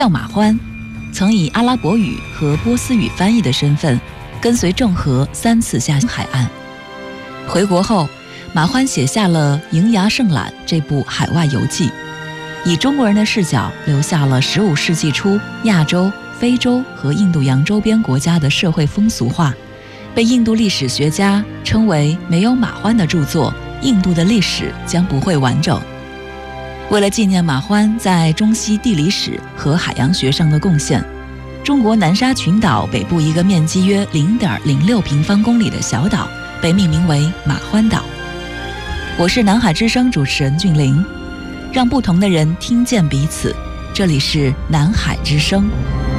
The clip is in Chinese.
叫马欢，曾以阿拉伯语和波斯语翻译的身份，跟随郑和3次下海岸。回国后，马欢写下了《瀛涯胜览》这部海外游记，以中国人的视角留下了15世纪初亚洲、非洲和印度洋周边国家的社会风俗画，被印度历史学家称为没有马欢的著作，印度的历史将不会完整。为了纪念马欢在中西地理史和海洋学上的贡献，中国南沙群岛北部一个面积约 0.06 平方公里的小岛被命名为马欢岛。我是南海之声主持人俊玲，让不同的人听见彼此，这里是南海之声。